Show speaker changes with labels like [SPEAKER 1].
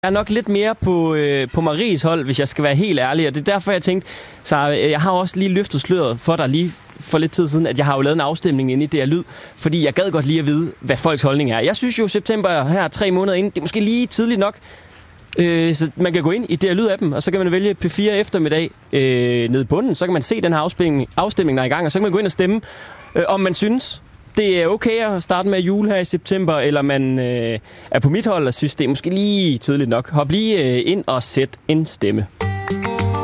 [SPEAKER 1] Jeg er nok lidt mere på Maries hold, hvis jeg skal være helt ærlig, og det er derfor, jeg tænkte, så jeg har også lige løftet sløret for dig lige for lidt tid siden, at jeg har jo lavet en afstemning inde i DR Lyd, fordi jeg gad godt lige at vide, hvad folks holdning er. Jeg synes jo, september her 3 måneder inden, det er måske lige tidligt nok, så man kan gå ind i DR Lyd-appen, og så kan man vælge P4 eftermiddag nede i bunden, så kan man se den her afstemning, der er i gang, og så kan man gå ind og stemme, om man synes, det er okay at starte med jul her i september, eller man er på mit hold og synes, det er måske lige tidligt nok. Hop lige ind og sæt en stemme.